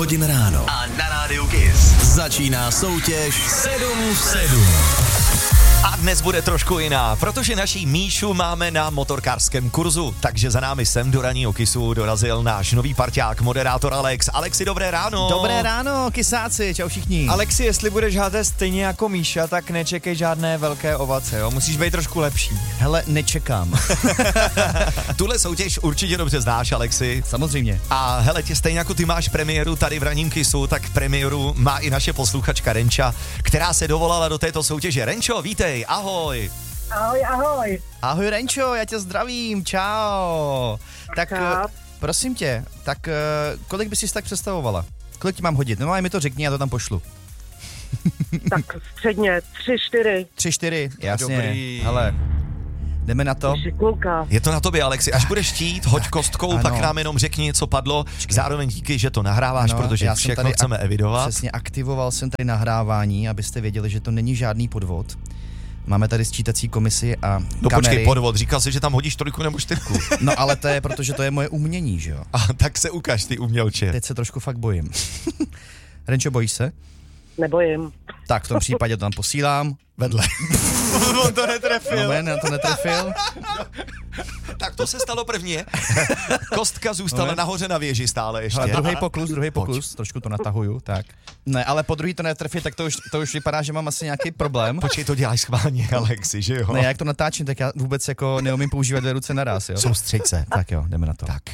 hodin ráno. A na rádiu Kiss začíná soutěž 7 v 7. A dnes bude trošku jiná, protože naší Míšu máme na motorkářském kurzu, takže za námi sem do ranního Kissu dorazil náš nový parťák, moderátor Alex. Alexi, dobré ráno. Dobré ráno, Kisáci, čau všichni. Alexi, jestli budeš házet stejně jako Míša, tak nečekej žádné velké ovace, jo? Musíš být trošku lepší. Hele, nečekám. Tuhle soutěž určitě dobře znáš, Alexi. Samozřejmě. A hele, tě stejně jako ty máš premiéru tady v ranním Kissu, tak premiéru má i naše posluchačka Renča, která se dovolala do této soutěže. Renčo, vítej, ahoj. Ahoj. Ahoj Renčo, já tě zdravím, čau. Tak prosím tě, kolik bys si tak představovala? Kolik ti mám hodit? No a mi to řekni, já to tam pošlu. Tak středně, 3-4. 3-4, jasně. Dobrý. Hele, jdeme na to. Šikulka. Je to na tobě, Alexi. Až budeš chtít, hoď kostkou, ano. pak nám jenom řekni, co padlo. Zároveň díky, že to nahráváš, Ano, protože já jsem všechno tady chceme evidovat. Přesně, aktivoval jsem tady nahrávání, abyste věděli, že to není žádný podvod. Máme tady sčítací komisi a No kamery. počkej, podvod, říkal jsi, že tam hodíš 3 nebo 4. No ale to je, protože to je moje umění, že jo? A tak se ukaž, ty umělče. Teď se trošku fakt bojím. Renčo, bojíš se? Nebojím. Tak v tom případě to tam posílám. Vedle. On to netrefil. Moment, já to netrefil. Tak to se stalo prvně. Kostka zůstala nahoře na věži stále ještě. A druhý pokus, trošku to natahuju, tak. Ne, ale po druhý to netrefí, tak to už vypadá, že mám asi nějaký problém. Počkej, to děláš schválně, Alexi, že jo? Ne, jak to natáčím, tak já vůbec jako neumím používat 2 ruce naraz, jo? Soustřeď se. Tak jo, jdeme na to. Tak.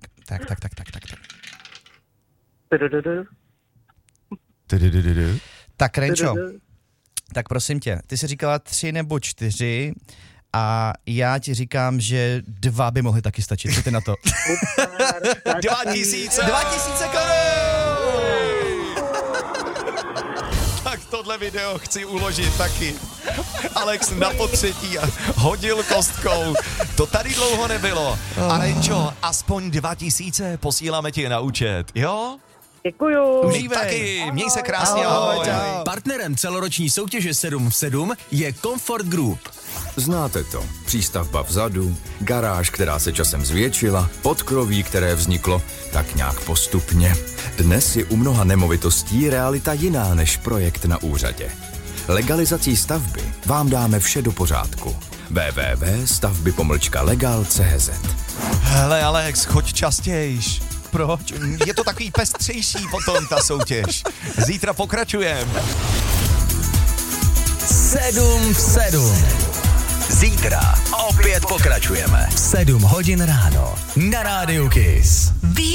Tak Renčo, tak prosím tě, ty jsi říkala 3 nebo 4 a já ti říkám, že 2 by mohly taky stačit. Co ty na to? 2000 korun! Tak tohle video chci uložit taky. Alex na potřetí a hodil kostkou. To tady dlouho nebylo. A Renčo, aspoň 2000 posíláme ti na účet, jo? Děkuju. My taky, měj se krásně, ahoj. Partnerem celoroční soutěže 7 v 7 je Comfort Group. Znáte to. Přístavba vzadu, garáž, která se časem zvětšila, podkroví, které vzniklo tak nějak postupně. Dnes je u mnoha nemovitostí realita jiná než projekt na úřadě. Legalizací stavby vám dáme vše do pořádku. www.stavby-legal.cz. Hele Alex, choď častějš. Proč? Je to takový pestřejší potom ta soutěž. Zítra pokračujeme. 7 v 7. Zítra opět pokračujeme. 7 hodin ráno na rádiu Kiss.